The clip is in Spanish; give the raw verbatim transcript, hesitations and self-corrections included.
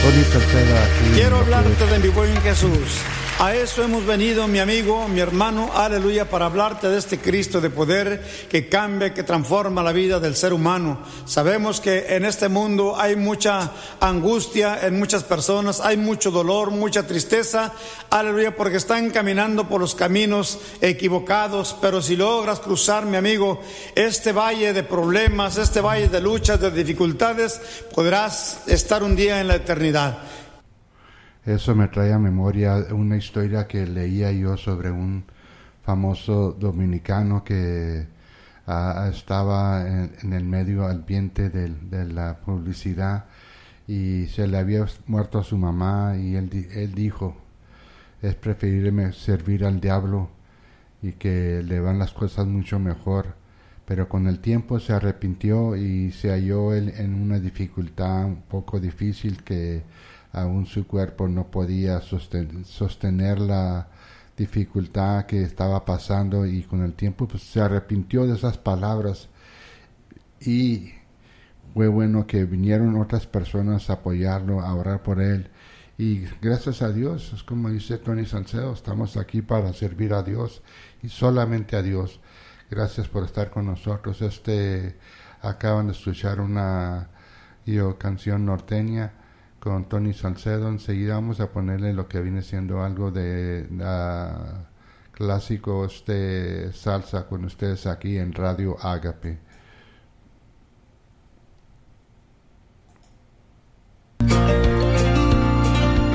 Tony Salcedo aquí. Quiero hablarte de mi buen Jesús. A eso hemos venido, mi amigo, mi hermano, aleluya, para hablarte de este Cristo de poder que cambia, que transforma la vida del ser humano. Sabemos que en este mundo hay mucha angustia en muchas personas, hay mucho dolor, mucha tristeza, aleluya, porque están caminando por los caminos equivocados. Pero si logras cruzar, mi amigo, este valle de problemas, este valle de luchas, de dificultades, podrás estar un día en la eternidad. Eso me trae a memoria una historia que leía yo sobre un famoso dominicano que uh, estaba en, en el medio ambiente de, de la publicidad y se le había muerto a su mamá y él, él dijo, es preferible servir al diablo y que le van las cosas mucho mejor. Pero con el tiempo se arrepintió y se halló él en una dificultad un poco difícil que aún su cuerpo no podía sosten- sostener la dificultad que estaba pasando, y con el tiempo pues, se arrepintió de esas palabras, y fue bueno que vinieron otras personas a apoyarlo, a orar por él, y gracias a Dios, es como dice Tony Salcedo, estamos aquí para servir a Dios y solamente a Dios. Gracias por estar con nosotros. Este acaban de escuchar una yo, canción norteña con Tony Salcedo. Enseguida vamos a ponerle lo que viene siendo algo de uh, clásico, este salsa con ustedes aquí en Radio Ágape.